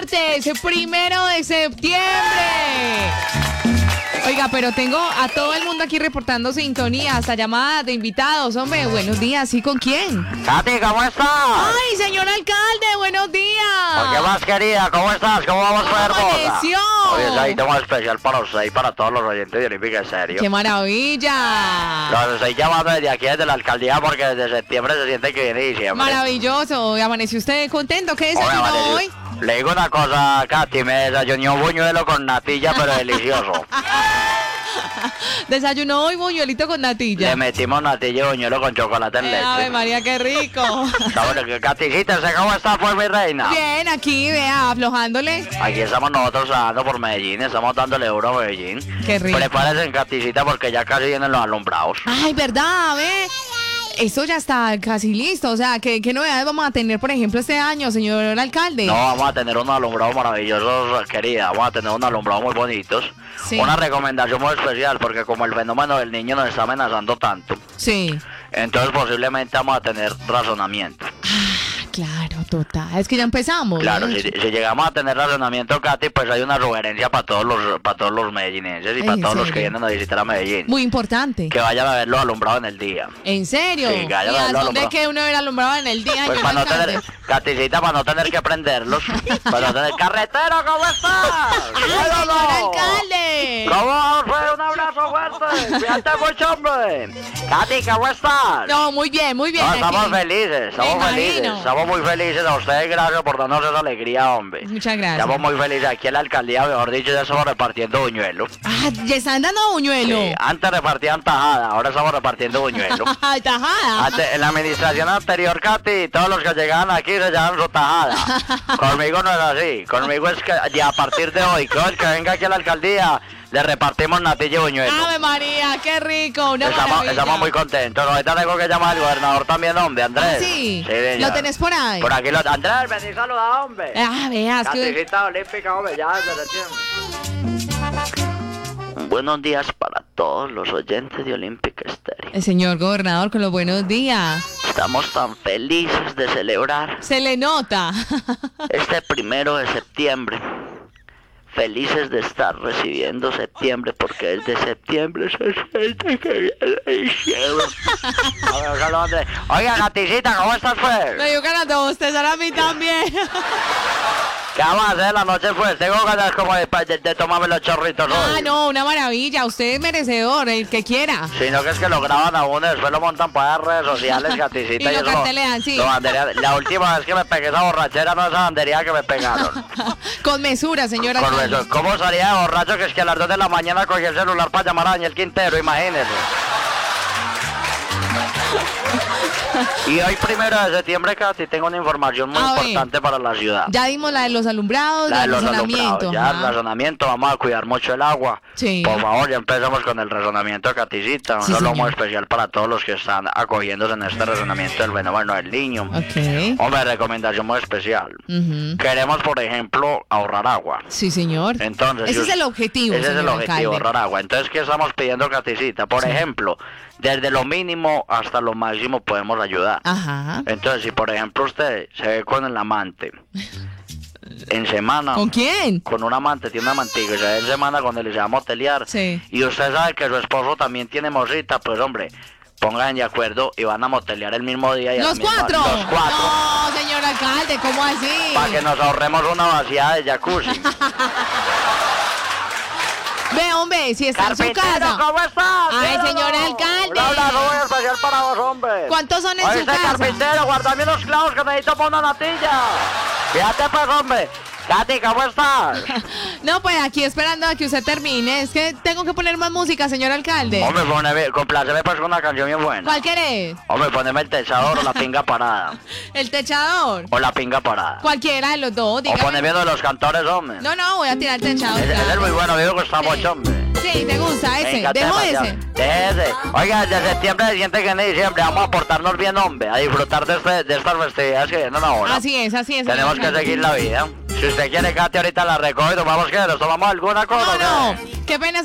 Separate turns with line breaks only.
martes, 1 de septiembre. Oiga, pero tengo a todo el mundo aquí reportando sintonía, hasta llamadas de invitados. Hombre, buenos días. ¿Y con quién?
Katy, ¿cómo estás?
¡Ay, señor alcalde, buenos días!
¿Qué más, querida? ¿Cómo estás? ¿Cómo vamos,
¿Cómo
hermosa?
amaneció?
Oye, ahí tengo especial para usted y para todos los oyentes de Olímpica, en serio.
¡Qué maravilla!
Los estoy llamando desde aquí, desde la alcaldía, porque desde septiembre se siente que viene diciembre.
Maravilloso. ¿Amaneció usted contento? ¿Qué desayunó
amaneció.
hoy?
Le digo una cosa, Katy, me desayuné un buñuelo con natilla, pero delicioso.
Desayunó hoy buñuelito con natilla.
Le metimos natilla y buñuelo con chocolate en leche.
Ave María, qué rico.
Katycita, ¿cómo está, pues, mi reina?
Bien, aquí, vea, aflojándole.
Aquí estamos nosotros trabajando por Medellín, estamos dándole euro a Medellín.
Qué rico.
Prepárense, Katycita, porque ya casi vienen los alumbrados.
Ay, ¿verdad? ¿Ve? Esto ya está casi listo. O sea, ¿qué novedades vamos a tener, por ejemplo, este año, señor alcalde?
No, vamos a tener unos alumbrados maravillosos, querida. Vamos a tener unos alumbrados muy bonitos.
Sí.
Una recomendación muy especial, porque como el fenómeno del niño nos está amenazando tanto,
Sí.
entonces posiblemente vamos a tener razonamiento.
Claro, total. Es que ya empezamos.
Claro,
¿no?
si llegamos a tener razonamiento, Katy, pues hay una sugerencia para todos los medellinenses y
Ay,
para
¿en
todos los
serio?
que vienen a visitar a Medellín.
Muy importante.
Que vayan a ver los alumbrados en el día.
¿En serio?
Sí, que vayan
¿Y
a
a
verlo
dónde
alumbrado.
que uno ver alumbrado en el día,
Pues
señor
para no
alcalde?
tener, Katycita, para no tener que prenderlos. Para no tener... ¡Carretero, ¿cómo estás?
¡Ay, señor alcalde!
¿Cómo vamos? Un abrazo fuerte. Cuídate mucho, hombre. Katy, ¿cómo estás?
No, muy bien, muy bien.
No, estamos
aquí.
felices, estamos
Me
felices.
imagino.
Estamos muy felices. A ustedes, gracias por darnos esa alegría, hombre.
Muchas gracias.
Estamos muy felices. Aquí en la alcaldía, mejor dicho, ya estamos repartiendo buñuelos.
Ah, ya están dando buñuelo.
Sí, antes repartían tajada, ahora estamos repartiendo buñuelos.
Ay, tajada.
En la administración anterior, Katy, todos los que llegaban aquí se llevaban su tajada. Conmigo no es así. Conmigo es que ya a partir de hoy, que el que venga aquí a la alcaldía, le repartimos natilla y buñuelo.
Ave María, qué rico. Una maravilla.
Estamos muy contentos. Ahorita tengo que llamar al gobernador también, hombre, Andrés.
¿Ah, sí?
señor.
¿Lo tenés por ahí?
Por aquí Andrés, vení a saludar, hombre.
Ah, veas que...
Katycita olímpica, hombre, ya desde septiembre. Buenos días para todos los oyentes de Olímpica Estéreo.
El señor gobernador, con los buenos días.
Estamos tan felices de celebrar
Se le nota.
este 1 de septiembre. Felices de estar recibiendo septiembre, porque desde septiembre se siente que viene diciembre. Oiga, Katycita, ¿cómo estás, pues?
Me dio ganas de bostezar a mí también.
¿Qué vamos a hacer la noche, pues? Tengo ganas como de tomarme los chorritos hoy.
Ah, no, una maravilla. Usted es merecedor, el que quiera.
Sino que es que lo graban a uno y después lo montan para las redes sociales, Katycita.
Y lo
eso
cartelean, sí.
lo banderean. La última vez que me pegué esa borrachera, no esa bandería que me pegaron.
Con mesura, señora.
Con eso, ¿cómo salía de borracho que es que a las 2 de la mañana cogí el celular para llamar a Daniel Quintero? Imagínese. Y hoy 1 de septiembre, Katy, tengo una información muy importante para la ciudad.
Ya dimos la de los alumbrados,
La de los
razonamiento.
alumbrados, ya el
Ajá.
razonamiento, vamos a cuidar mucho el agua.
Sí.
Por favor, ya empezamos con el razonamiento, Katycita.
Sí,
Un saludo muy
señor.
especial para todos los que están acogiéndose en este razonamiento del fenómeno del niño.
Ok.
Hombre, recomendación muy especial.
Ujú.
Queremos, por ejemplo, ahorrar agua.
Sí, señor.
Entonces,
Ese
si
es el objetivo,
Ese es el
señor
objetivo,
alcalde.
ahorrar agua. Entonces, ¿qué estamos pidiendo, Katycita? Por ejemplo, desde lo mínimo hasta lo máximo podemos ayudar.
Ajá.
Entonces, si por ejemplo usted se ve con el amante en semana,
¿Con quién?
con un amante, tiene un amantico y se ve en semana cuando le se va a motelear,
Sí.
y usted sabe que su esposo también tiene morrita, pues hombre, pongan de acuerdo y van a motelear el mismo día. Y a la
¿Los
misma-
cuatro?
Los cuatro.
No, señor alcalde, ¿cómo así?
Para que nos ahorremos una vaciada de jacuzzi.
Ve, hombre, si está en su casa.
¿Cómo estás?
Ay,
Míralo.
señor alcalde.
Un abrazo muy especial para vos, hombre.
¿Cuántos son en su
Oíste,
casa?
carpintero, guárdame unos clavos que necesito para una natilla. Fíjate, pues, hombre. Katy, ¿cómo estás?
No, pues aquí esperando a que usted termine. Es que tengo que poner más música, señor alcalde.
Hombre, compláceme pues con una canción bien buena.
¿Cuál querés?
Hombre, poneme el techador o la pinga parada.
¿El techador?
O la pinga parada.
Cualquiera de los dos,
O
dígame.
poneme uno de los cantores, hombre.
No, voy a tirar el techador.
Ese es muy bueno, amigo, que está
Sí.
mucho, hombre.
Sí, te gusta ese.
Venga,
Dejo
tema, ya.
ese.
Ese. Oiga, desde septiembre se siente que en diciembre vamos a portarnos bien, hombre, a disfrutar de estas festividades que vienen ahora.
Así es, señor
Tenemos que
alcalde.
seguir la vida. Si usted quiere, Katy, ahorita la recoge y tomamos que nos tomamos alguna cosa.
No,
¿o qué?
qué pena.